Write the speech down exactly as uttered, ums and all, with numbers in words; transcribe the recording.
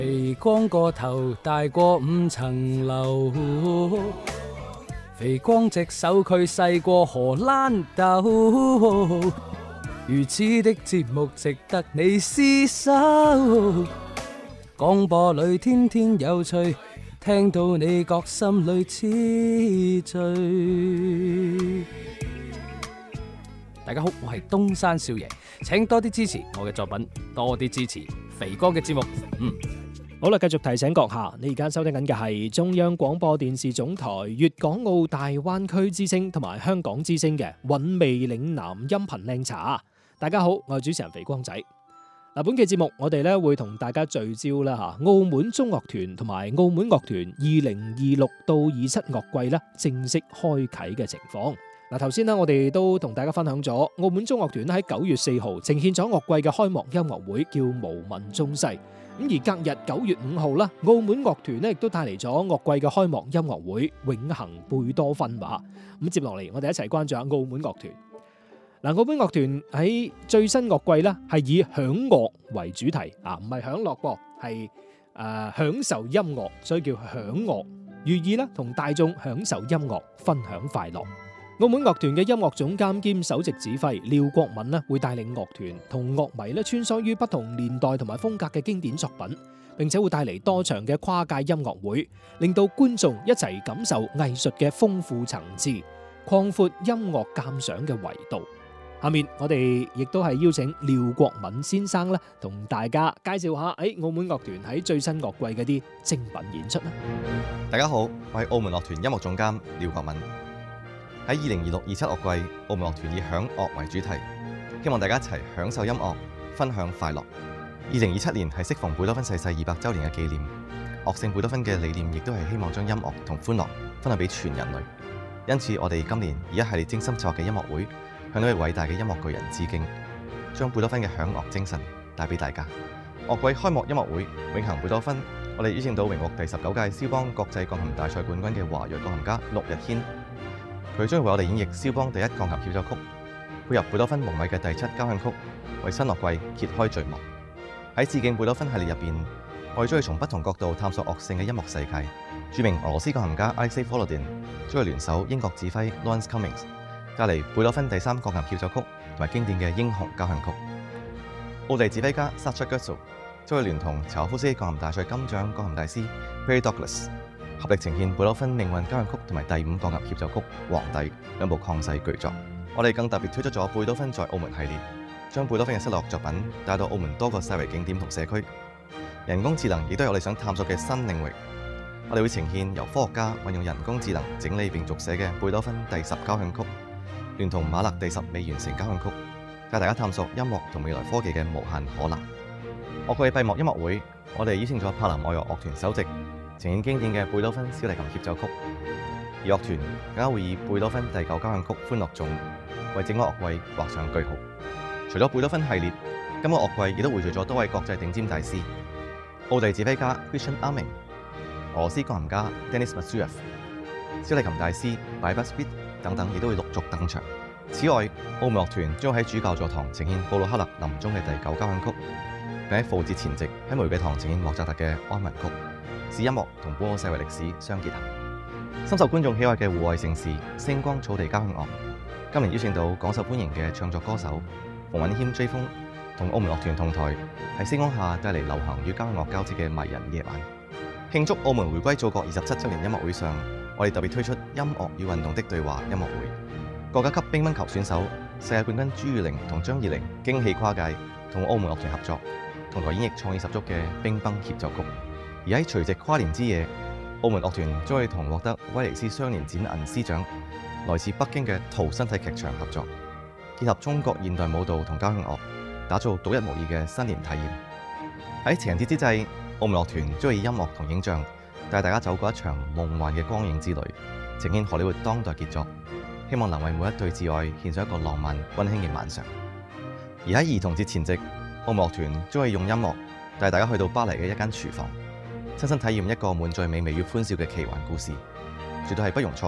肥光個頭大過五層樓，肥光隻手佢細過荷蘭豆，如此的節目值得你廝守。廣播裏天天有趣，聽到你覺心裏痴醉。大家好，我係東山少爺，請多啲支持我嘅作品，多啲支持肥哥嘅節目。嗯。 好啦，繼續提醒閣下，你而家收聽緊嘅係中央廣播電視總台粵港澳大灣區之聲同埋香港之聲嘅韻味嶺南音頻靚茶。大家好，我係主持人肥光仔。嗱，本期節目我哋咧會同大家聚焦啦吓，澳門中樂團同埋澳門樂團二零二六到二七樂季咧正式開啟嘅情況。嗱，頭先咧我哋都同大家分享咗澳門中樂團喺九月四號呈現咗樂季嘅開幕音樂會，叫無問中西。咁而隔日九月五號啦，澳門樂團咧亦都帶嚟咗樂季嘅開幕音樂會《永恆貝多芬》話。咁接落嚟，我哋一齊關注下澳門樂團。嗱，澳門樂團喺最新樂季咧係以享樂為主題啊，唔係享樂噃，係誒享受音樂，所以叫享樂，寓意咧同大眾享受音樂，分享快樂。澳門樂團嘅音樂總監兼首席指揮廖國敏咧，會帶領樂團同樂迷咧穿梭於不同年代同埋風格嘅經典作品，並且會帶嚟多場嘅跨界音樂會，令到觀眾一齊感受藝術嘅豐富層次，擴闊音樂鑑賞嘅維度。下面我哋亦都係邀請廖國敏先生咧，同大家介紹下喺澳門樂團喺最新樂季嘅啲精品演出啦。 大家好，我係澳門樂團音樂總監廖國敏。喺二零二六二七樂季，澳門樂團以享樂為主題，希望大家一齊享受音樂，分享快樂。二零二七年係適逢貝多芬逝世二百週年嘅紀念，樂聖貝多芬嘅理念亦都係希望將音樂同歡樂分享俾全人類。因此，我哋今年以一系列精心策劃嘅音樂會，向呢位偉大嘅音樂巨人致敬，將貝多芬嘅享樂精神帶俾大家。樂季開幕音樂會《永恆貝多芬》，我哋邀請到榮獲第十九屆蕭邦國際鋼琴大賽冠軍嘅華裔鋼琴家陸日軒。佢將會為我哋演繹蕭邦第一鋼琴協奏曲，配合貝多芬無米嘅第七交響曲，為新樂季揭開序幕。喺致敬貝多芬系列入邊，我哋將會從不同角度探索樂聖嘅音樂世界。著名俄羅斯鋼琴家 Alexei Volodin 將會聯手英國指揮 Lawrence Cummings，帶嚟貝多芬第三鋼琴協奏曲同埋經典嘅英雄交響曲。奧地指揮家 Sacha Guitzel 將會聯同柴可夫斯基鋼琴大賽金獎鋼琴大師 Perry Douglas，合力呈現貝多芬命運交響曲同埋第五鋼琴協奏曲《皇帝》兩部曠世巨作。我哋更特別推出咗貝多芬在澳門系列，將貝多芬嘅失落作品帶到澳門多個世遺景點同社區。人工智能亦都係我哋想探索嘅新領域。我哋會呈現由科學家運用人工智能整理並續寫嘅貝多芬第十交響曲，聯同馬勒第十未完成交響曲，帶大家探索音樂同未來科技嘅無限可能。樂季閉幕音樂會，我哋邀請咗柏林愛樂樂團首席，呈現經典嘅貝多芬小提琴協奏曲，而樂團更加會以貝多芬第九交響曲歡樂頌為整個樂季畫上句號。除咗貝多芬系列，今個樂季亦都匯聚咗多位國際頂尖大師，奧地指揮家 Christian Arming、俄羅斯鋼琴家 Denis Masuev、小提琴大師 Bybus Bit 等等，亦都會陸續登場。此外，澳門樂團將喺主教座堂呈現布魯克勒臨終嘅第九交響曲，並喺復活節前夕喺玫瑰堂呈現莫扎特嘅安魂曲，使音樂同本澳世遺歷史相結合。深受觀眾喜愛嘅戶外盛事星光草地交響樂，今年邀請到廣受歡迎嘅唱作歌手馮允謙 J 風同澳門樂團同台，喺星光下帶嚟流行與交響樂交織嘅迷人夜晚。慶祝澳門回歸祖國二十七週年音樂會上，我哋特別推出音樂與運動的對話音樂會。國家級乒乓球選手、世界冠軍朱裕玲同張怡玲驚喜跨界，同澳門樂團合作，同台演繹創意十足嘅乒乓協奏曲。而喺除夕跨年之夜，澳門樂團將會同獲得威尼斯雙年展銀獅獎、來自北京嘅圖身體劇場合作，結合中國現代舞蹈同交響樂，打造獨一無二嘅新年體驗。喺情人節之際，澳門樂團將會以音樂同影像帶大家走過一場夢幻嘅光影之旅，呈現荷里活當代傑作，希望能為每一對摯愛獻上一個浪漫溫馨嘅晚上。而喺兒童節前夕，澳門樂團將會用音樂帶大家去到巴黎嘅一間廚房，親身體驗一個滿載美味與歡笑嘅奇幻故事，絕對係不容錯